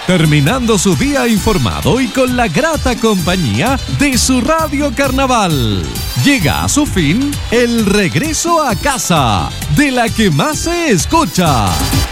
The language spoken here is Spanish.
terminando su día informado y con la grata compañía de su Radio Carnaval. Llega a su fin el regreso a casa, de la que más se escucha.